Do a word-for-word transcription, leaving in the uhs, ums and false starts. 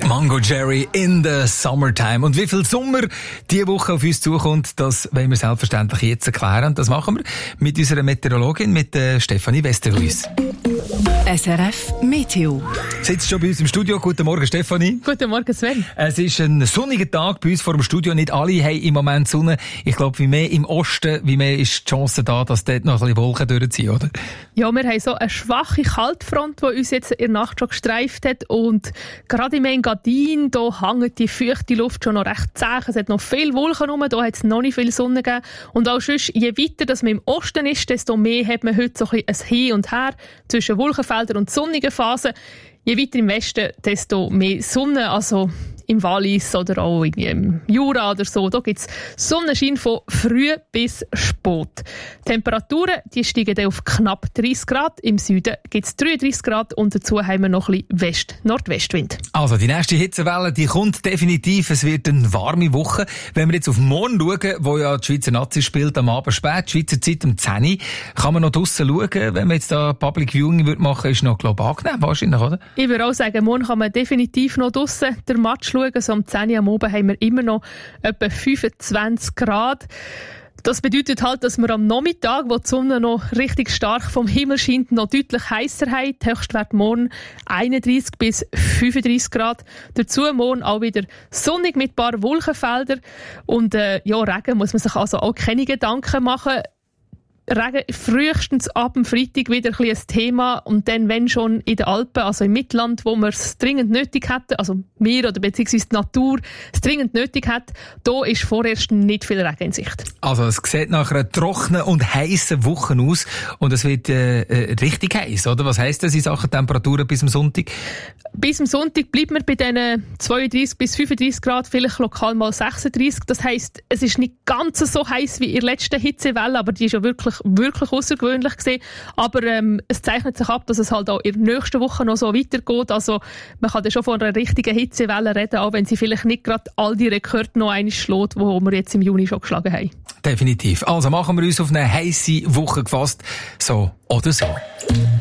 Mango Jerry in the Summertime. Und wie viel Sommer diese Woche auf uns zukommt, das wollen wir selbstverständlich jetzt erklären. Das machen wir mit unserer Meteorologin, mit äh, Stefanie Westerhuis. S R F Meteo. Sitzt schon bei uns im Studio. Guten Morgen, Stefanie. Guten Morgen, Sven. Es ist ein sonniger Tag bei uns vor dem Studio. Nicht alle haben im Moment Sonne. Ich glaube, wie mehr im Osten, wie mehr ist die Chance da, dass dort noch ein bisschen Wolken durchziehen, oder? Ja, wir haben so eine schwache Kaltfront, die uns jetzt in der Nacht schon gestreift hat. Und gerade im Engadin, da hängt die feuchte Luft schon noch recht zäh. Es hat noch viele Wolken rum, da hat es noch nicht viel Sonne gegeben. Und auch sonst, je weiter dass man im Osten ist, desto mehr hat man heute so ein bisschen ein Hin und Her zwischen Wolkenfeldern und sonnigen Phasen. Je weiter im Westen, desto mehr Sonne. Also im Wallis oder auch irgendwie im Jura oder so. Da gibt es Sonnenschein von früh bis spät. Die Temperaturen die steigen dann auf knapp dreißig Grad. Im Süden gibt es dreiunddreißig Grad und dazu haben wir noch ein bisschen West-Nordwestwind. Also die nächste Hitzewelle, die kommt definitiv. Es wird eine warme Woche. Wenn wir jetzt auf morgen schauen, wo ja die Schweizer Nazi spielt, am Abend spät, Schweizer Zeit um zehn Uhr, kann man noch draussen schauen. Wenn man jetzt da Public Viewing würde machen, ist noch global angenehm wahrscheinlich, oder? Ich würde auch sagen, morgen kann man definitiv noch draussen den Match schauen. So um zehn Uhr am Abend haben wir immer noch etwa fünfundzwanzig Grad. Das bedeutet halt, dass wir am Nachmittag, wo die Sonne noch richtig stark vom Himmel scheint, noch deutlich heißer haben. Die Höchstwert morgen einunddreißig bis fünfunddreißig Grad. Dazu morgen auch wieder sonnig mit ein paar Wolkenfeldern. Und äh, ja, Regen muss man sich also auch keine Gedanken machen. Regen frühestens ab dem Freitag wieder ein, ein Thema und dann, wenn schon in den Alpen, also im Mittelland, wo wir es dringend nötig hätten, also wir oder beziehungsweise die Natur es dringend nötig hat, da ist vorerst nicht viel Regen in Sicht. Also es sieht nach einer trockenen und heissen Woche aus und es wird äh, richtig heiß, oder? Was heisst das in Sachen Temperaturen bis am Sonntag? Bis am Sonntag bleibt man bei diesen zweiunddreißig bis fünfunddreißig Grad, vielleicht lokal mal sechsunddreißig. Das heisst, es ist nicht ganz so heiß wie in der letzten Hitzewelle, aber die ist ja wirklich wirklich außergewöhnlich gewesen. Aber ähm, es zeichnet sich ab, dass es halt auch in der nächsten Woche noch so weitergeht. Also man kann ja schon von einer richtigen Hitzewelle reden, auch wenn sie vielleicht nicht gerade all die Rekorde noch einmal schlägt, die wir jetzt im Juni schon geschlagen haben. Definitiv. Also machen wir uns auf eine heisse Woche gefasst. So oder so.